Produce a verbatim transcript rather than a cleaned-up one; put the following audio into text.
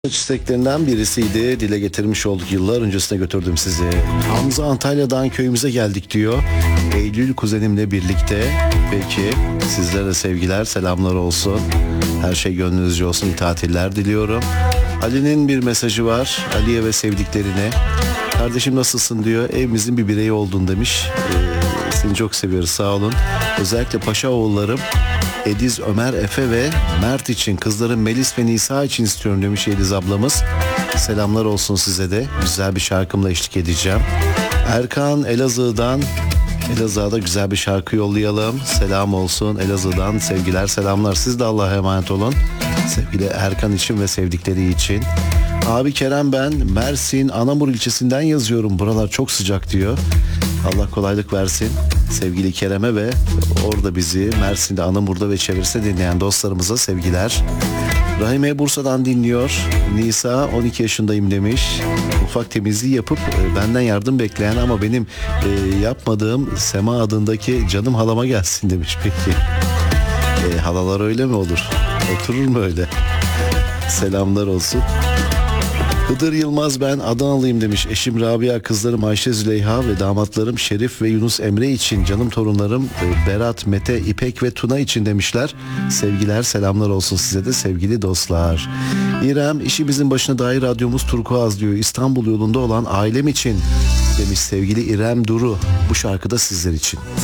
İsteklerinden birisiydi. Dile getirmiş olduk, yıllar öncesine götürdüm sizi. Hamza Antalya'dan köyümüze geldik diyor. Eylül kuzenimle birlikte. Peki sizlere sevgiler, selamlar olsun. Her şey gönlünüzce olsun. İyi tatiller diliyorum. Ali'nin bir mesajı var. Ali'ye ve sevdiklerine. Kardeşim nasılsın diyor. Evimizin bir bireyi oldun demiş. Ee, seni çok seviyoruz, sağ olun. Özellikle Paşa oğullarım Ediz, Ömer, Efe ve Mert için, kızlarım Melis ve Nisa için istiyorum demiş Ediz ablamız. Selamlar olsun size de. Güzel bir şarkımla eşlik edeceğim. Erkan Elazığ'dan, Elazığ'a da güzel bir şarkı yollayalım. Selam olsun Elazığ'dan, sevgiler selamlar. Siz de Allah'a emanet olun. Sevgili Erkan için ve sevdikleri için. Abi Kerem, ben Mersin Anamur ilçesinden yazıyorum. Buralar çok sıcak diyor. Allah kolaylık versin sevgili Kerem'e ve orada bizi Mersin'de, Anamur'da ve çevresinde dinleyen dostlarımıza sevgiler. Rahime Bursa'dan dinliyor. Nisa on iki yaşındayım demiş. Ufak temizliği yapıp benden yardım bekleyen ama benim e, yapmadığım Sema adındaki canım halama gelsin demiş. Peki e, halalar öyle mi olur? Oturur mu öyle? Selamlar olsun. Hıdır Yılmaz, ben Adanalıyım demiş. Eşim Rabia, kızlarım Ayşe Züleyha ve damatlarım Şerif ve Yunus Emre için, canım torunlarım Berat, Mete, İpek ve Tuna için demişler. Sevgiler selamlar olsun size de sevgili dostlar. İrem, işimizin başına dair radyomuz turkuaz diyor. İstanbul yolunda olan ailem için demiş sevgili İrem Duru. Bu şarkı da sizler için.